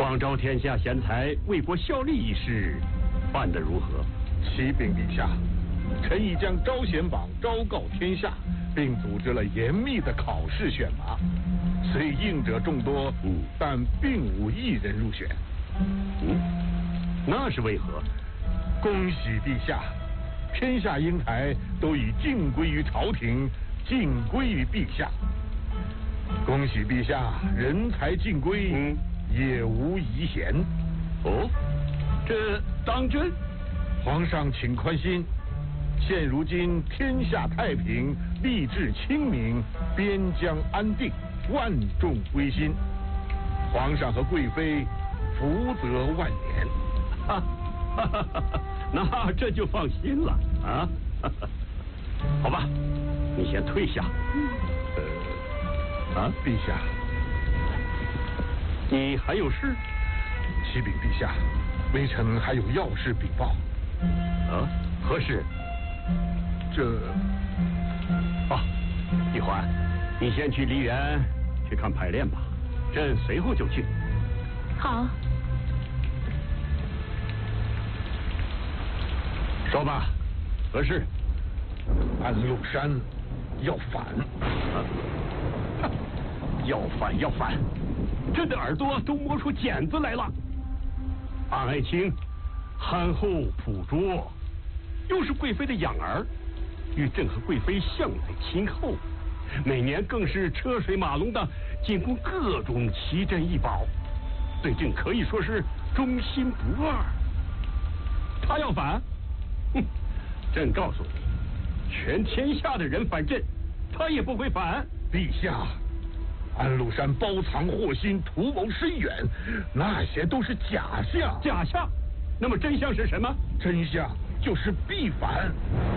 广招天下贤才为国效力一事办得如何？ 启禀陛下，臣已将招贤榜昭告天下，并组织了严密的考试选拔。虽应者众多，但并无一人入选。 那是为何？ 恭喜陛下，天下英才都已尽归于朝廷，尽归于陛下。恭喜陛下，人才尽归，也无遗贤。 哦，这当真？ 皇上请宽心，现如今天下太平，吏治清明，边疆安定，万众归心，皇上和贵妃福泽万年。 那这就放心了啊！好吧，你先退下。 陛下， 你还有事？ 启禀陛下，微臣还有要事禀报。 何事？一环，你先去梨园去看排练吧，朕随后就去。 好。 说吧，何事？ 安禄山要反。 要反！朕的耳朵都磨出茧子来了。安爱卿憨厚朴拙，又是贵妃的养儿，与朕和贵妃向来亲厚，每年更是车水马龙的进贡各种奇珍异宝，对朕可以说是忠心不二。他要反，朕告诉你，全天下的人反朕，他也不会反。 陛下，安禄山包藏祸心，图谋深远，那些都是假象。 假象？那么真相是什么？ 真相就是必反。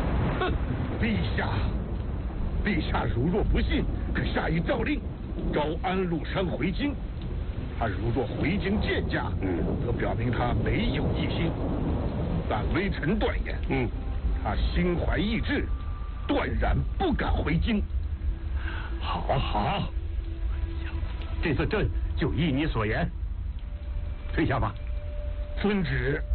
陛下如若不信，可下一诏令，召安禄山回京。他如若回京见驾，则表明他没有异心。但微臣断言，他心怀异志，断然不敢回京。 好，这次朕就依你所言，退下吧。 遵旨。